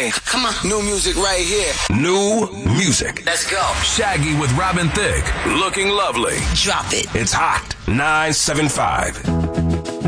me. Come on. New music right here. New music. Let's go. Shaggy with Robin Thicke. Looking lovely. Drop it. It's hot. 975.